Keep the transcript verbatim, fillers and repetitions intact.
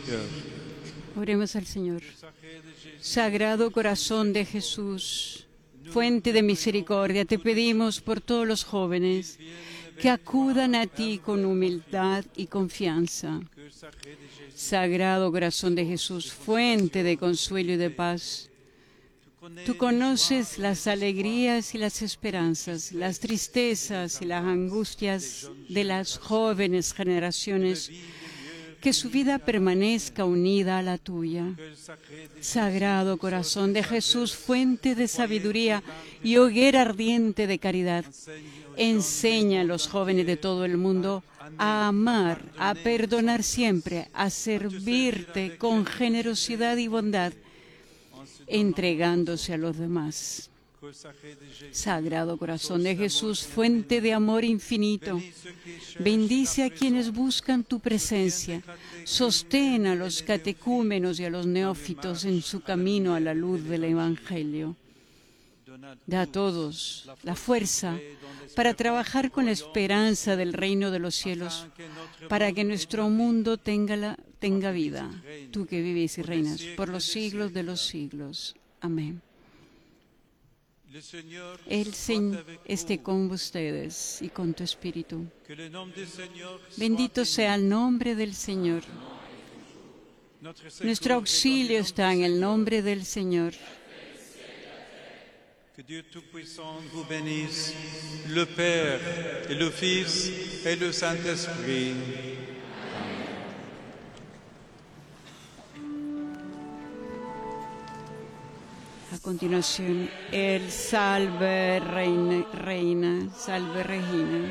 Seigneur. Oremos al Señor. Sagrado corazón de Jesús, fuente de misericordia, te pedimos por todos los jóvenes que acudan a ti con humildad y confianza. Sagrado corazón de Jesús, fuente de consuelo y de paz, tú conoces las alegrías y las esperanzas, las tristezas y las angustias de las jóvenes generaciones, que su vida permanezca unida a la tuya. Sagrado corazón de Jesús, fuente de sabiduría y hoguera ardiente de caridad, enseña a los jóvenes de todo el mundo a amar, a perdonar siempre, a servirte con generosidad y bondad, entregándose a los demás. Sagrado corazón de Jesús, fuente de amor infinito, bendice a quienes buscan tu presencia, sostén a los catecúmenos y a los neófitos en su camino a la luz del Evangelio. Da a todos la fuerza para trabajar con la esperanza del reino de los cielos, para que nuestro mundo tenga, la, tenga vida, tú que vives y reinas por los siglos de los siglos. Amén. El Señor esté con ustedes y con tu espíritu. Bendito sea el nombre del Señor. Nuestro auxilio está en el nombre del Señor. Que Dieu Tout-Puissant vous bénisse, le Père et le Fils et le Saint-Esprit. A continuación, el Salve Reina, Reina, Salve Regina.